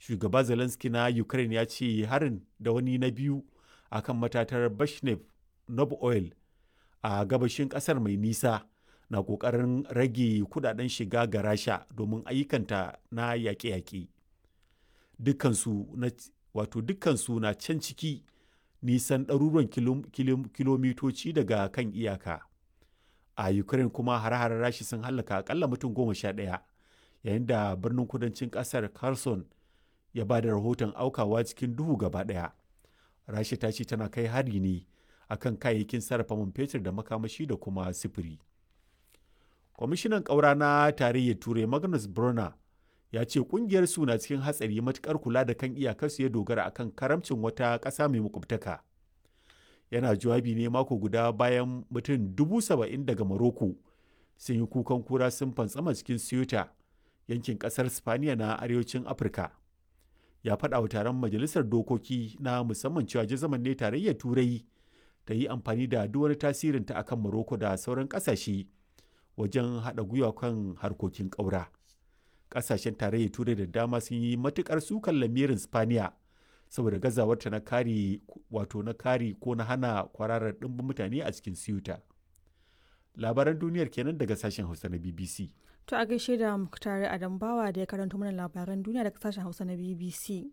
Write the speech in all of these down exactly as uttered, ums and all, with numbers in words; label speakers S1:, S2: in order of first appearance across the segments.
S1: Shugaba Zelensky na Ukraine ya ce harin da wani na biyu a kan matatar Bashnev Nob Oil a gabashin ƙasar mai nisa na ƙoƙarin rage kudaden shiga ga Rasha domin ayyukanta na yaƙe-yaƙe. Dukkansu na wato dukkansu na can ciki nisan ɗaruruwan kilomitoci daga kan iyaka. A Ukraine kuma hare-haren Rasha sun hallaka akalla mutum goma sha ɗaya, yayin da birnin kudancin ƙasar Kherson ya ba da rahoton aukawa cikin duhu gaba ɗaya. Rasha ta ce tana kai hari ne akan kayayyakin sarrafa man fetur da makamashi da kuma sifiri. Kwamishinan ƙaura na tarayyar Turai Magnus Brunner ya ce ƙungiyar su na cikin hatsari matuƙar kula da kan iyakarsu ya dogara akan karamcin wata ƙasa mai makwabtaka. Yana jawabi ne mako guda bayan mutum dubu saba'in daga Morocco sun yi kukan kura sun fantsama cikin Ceuta, yankin ƙasar Spaniya na arewacin Afirka. Ya faɗa wa taron majalisar dokoki na musamman cewa jazaman ne tarayyar Turai ta yi amfani da duk wani tasirinta akan Morocco da sauran ƙasashe wajen haɗa gwiwa kan harkokin ƙaura. Ƙasashen tarayyar Turai da dama sun yi matuƙar sukan lamirin Spaniya saboda gazawarta na kare wato na kare ko na hana kwararar ɗimbin mutane a cikin Ceuta. Labaran duniyar kenan daga sashen Hausa na B B C.
S2: To a gaishe da Muktari Adambawa da ya karanto mana labaran duniya daga sashen Hausa na B B C.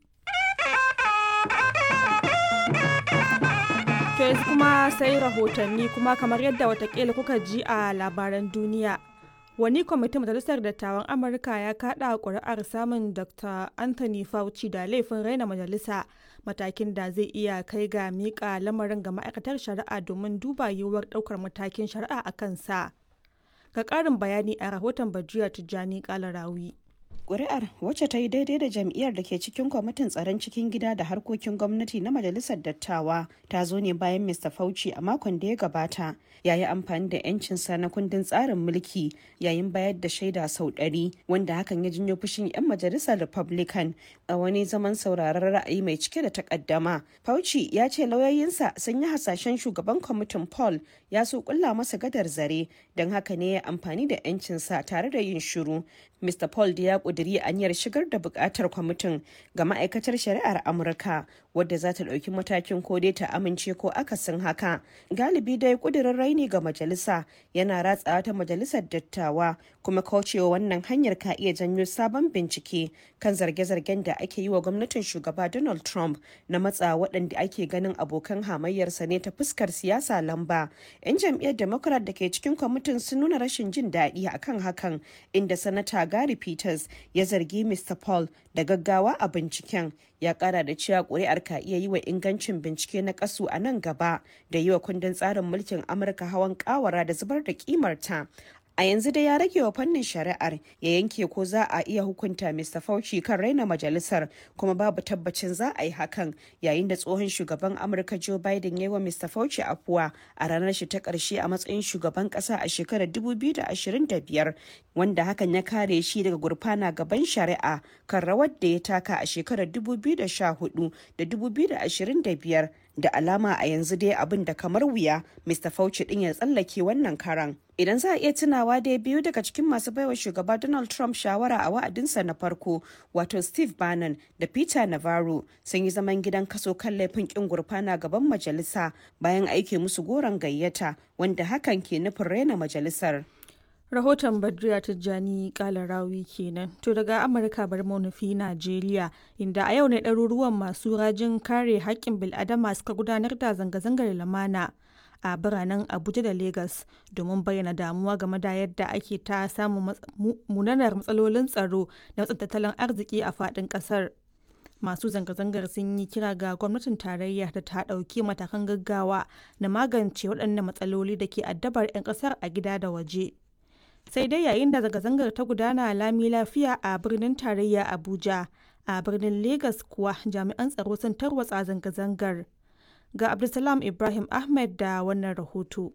S2: To yanzu kuma sai rahotanni kuma kamar yadda watakila kuka ji a labaran duniya. Wani kwamitin Majalisar Dattawan Amurka ya kaɗa ƙuri'ar samun Doctor Anthony Fauci da laifin raina majalisa, matakin da zai iya kai ga miƙa lamarin ga ma'aikatar shari'a domin duba yiwuwar ɗaukar matakin shari'a a kansa. Ga ƙarin bayani a rahoton Bajiya Tijjani Kalarawi.
S3: Ƙuri'ar, wacce ta yi daidai da jam'iyyar da ke cikin kwamitin tsaron cikin gida da harkokin gwamnati na Majalisar Dattawa, ta zo ne bayan Mista Fauci a makon da ya gabata ya yi amfani da 'yancinsa na kundin tsarin mulki yayin bayar da shaida sau ɗari, wanda hakan ya janyo fushin 'yan majalisar Republican a wani zaman sauraron ra'ayi mai cike da takaddama. Fauci ya ce lauyoyinsa sun yi hasashen shugaban kwamitin Paul ya so kulla masa gadar zare, don haka ne ya amfani da 'yancinsa tare da yin shiru. Mista Paul da ya ƙudiri aniyar shigar da buƙatar kwamitin ga ma'aikatar shari'ar Amurka, wadda za ta ɗauki matakin ko dai ta amince ko akasin haka. Galibi dai ƙudirin raini ga majalisa yana ratsawa ta majalisar dattawa, kuma kaucewa wannan hanyar ka iya janyo sabon bincike kan zarge-zargen da ake yi wa gwamnatin shugaba Donald Trump na matsa waɗanda ake ganin abokan hamayyarsa ne ta fuskar siyasa lamba. 'Yan jam'iyyar Democrat da ke cikin kwamitin sun nuna rashin jin daɗi akan hakan, inda sanata Gary Peters ya zargi Mista Paul da gaggawa a binciken. Ya kara da cewa ƙuri'ar ka iya yi wa ingancin bincike na kasu a nan gaba da yi wa kundin tsarin mulkin Amurka hawan kawara da zubar da kimarta. A yanzu dai ya rage wa fannin shari'ar ya yanke ko za a iya hukunta Mista Fauci kan raina majalisar, kuma babu tabbacin za a yi hakan, yayin da tsohon shugaban Amurka Joe Biden ya yi wa Mista Fauci afuwa a ranar shi ta ƙarshe a matsayin shugaban ƙasa a shekarar dubu biyu da ashirin da biyar, wanda hakan ya kare shi daga gurfana gaban shari'a kan rawar da ya taka a shekarar dubu biyu da sha hudu da dubu biyu da ashirin da biyar. Da alama a yanzu dai abin da kamar wuya Mista Fauci din ya tsallake wannan karan. Idan za a iya tunawa dai biyu daga cikin masu baiwa shugaba Donald Trump shawara a wa'adinsa na farko, wato Steve Bannon da Peter Navarro, sun yi zaman gidan kaso kan laifin kin gurfana gaban majalisa bayan aike musu goron gayyata, wanda hakan ke nufin raina majalisar.
S2: Rahoton Badriya Tijjani Kalarawi kenan. To daga Amurka bar mu nufi Najeriya, inda a yau ne ɗaruruwan masu rajin kare haƙƙin bil'adama suka gudanar da zanga-zangar lamana a biranen Abuja da Legas domin bayyana damuwa game da yadda ake ta samun munanar matsalolin tsaro da matsin tattalin arziki a faɗin ƙasar. Masu zanga-zangar sun yi kira ga gwamnatin tarayya da ta ɗauki matakan gaggawa na magance waɗannan matsaloli da ke addabar 'yan ƙasar a gida da waje. Sai dai yayin da zanga-zangar ta gudana lami lafiya a birnin tarayya Abuja, a birnin Legas kuwa jami'an tsaro sun tarwatsa zanga-zangar. Ga Abdulsalam Ibrahim Ahmed da wannan rahoto.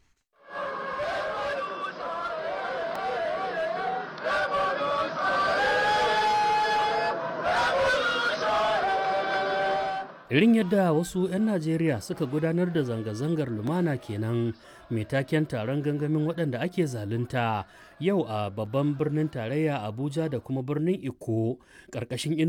S4: Irin yadda wasu 'yan Najeriya suka gudanar da zanga-zangar lumana kenan mai taken taron gangamin waɗanda ake zalunta yau a babban birnin tarayya Abuja da kuma birnin Iko ƙarƙashin